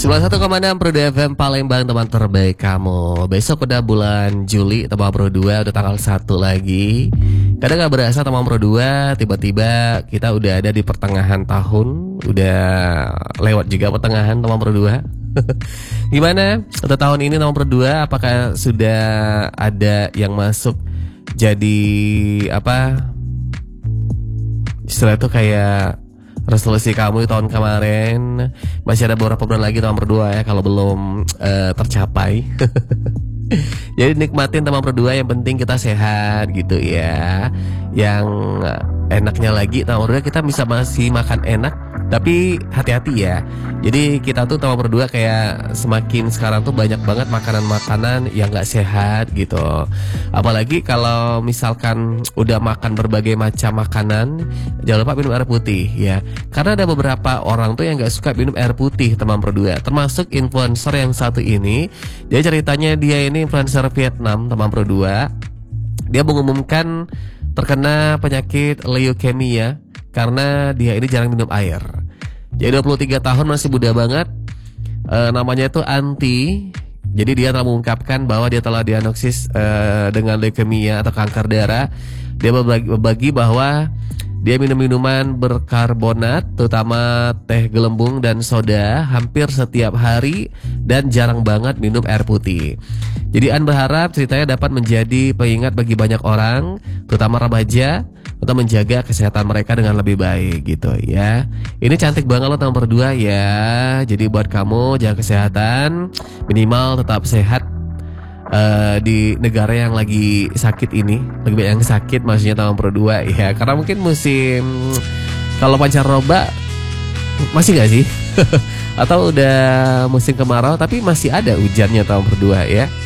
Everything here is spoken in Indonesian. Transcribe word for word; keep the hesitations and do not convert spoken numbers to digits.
sembilan puluh satu koma enam Pro dua F M Palembang, teman terbaik kamu. Besok udah bulan Juli, teman Pro dua udah tanggal satu lagi. Kadang gak berasa teman Pro dua, tiba-tiba kita udah ada di pertengahan tahun. Udah lewat juga pertengahan teman Pro dua. Gimana untuk tahun ini teman Pro dua? Apakah sudah ada yang masuk jadi apa? Istilah itu kayak resolusi kamu di tahun kemarin. Masih ada beberapa bulan lagi teman berdua ya, kalau belum uh, tercapai. Jadi nikmatin teman berdua, yang penting kita sehat gitu ya. Yang enaknya lagi teman berdua, kita bisa masih makan enak, tapi hati-hati ya. Jadi kita tuh teman berdua kayak semakin sekarang tuh banyak banget makanan-makanan yang gak sehat gitu. Apalagi kalau misalkan udah makan berbagai macam makanan, jangan lupa minum air putih ya. Karena ada beberapa orang tuh yang gak suka minum air putih teman berdua, termasuk influencer yang satu ini. Dia ceritanya dia ini influencer Vietnam teman berdua. Dia mengumumkan terkena penyakit leukemia karena dia ini jarang minum air. Jadi dua puluh tiga tahun, masih muda banget. e, Namanya itu Anti. Jadi dia telah mengungkapkan bahwa dia telah diagnosis e, dengan leukemia atau kanker darah. Dia berbagi, berbagi bahwa dia minum minuman berkarbonat, terutama teh gelembung dan soda, hampir setiap hari, dan jarang banget minum air putih. Jadi An berharap ceritanya dapat menjadi pengingat bagi banyak orang, terutama remaja, untuk menjaga kesehatan mereka dengan lebih baik gitu ya. Ini cantik banget loh teman berdua ya. Jadi buat kamu jaga kesehatan, minimal tetap sehat uh, di negara yang lagi sakit ini. Lebih banyak yang sakit maksudnya teman berdua ya. Karena mungkin musim, kalau pancaroba masih gak sih? Atau udah musim kemarau tapi masih ada hujannya teman berdua ya.